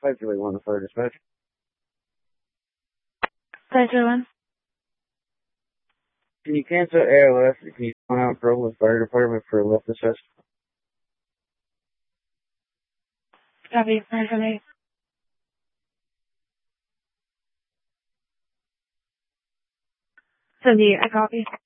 5 1 for dispatch. 501. Can you cancel ALS? Can you phone out Groveland Fire Department for a lift assist? Copy. 508. Cindy, I copy.